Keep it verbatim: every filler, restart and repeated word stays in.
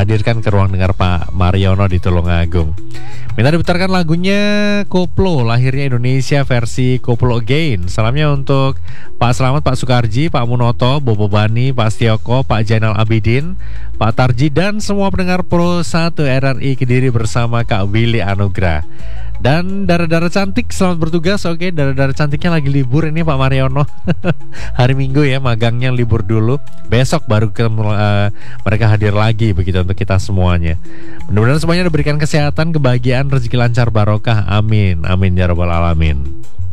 hadirkan ke ruang dengar Pak Mariono di Tulungagung. Minta diputarkan lagunya Koplo, lahirnya Indonesia versi Koplo Again. Salamnya untuk Pak Selamat, Pak Sukarji, Pak Munoto, Bobo Bani, Pak Stioko, Pak Jainal Abidin, Pak Tarji, dan semua pendengar Pro satu R R I Kediri bersama Kak Willy Anugrah. Dan Dara-Dara cantik, selamat bertugas. Oke, Dara-Dara cantiknya lagi libur ini Pak Mariono. Hari Minggu ya, magangnya libur dulu. Besok baru ke, uh, mereka hadir lagi begitu untuk kita semuanya. Mudah-mudahan semuanya diberikan kesehatan, kebahagiaan, rezeki lancar, barokah. Amin, amin ya rabbal alamin.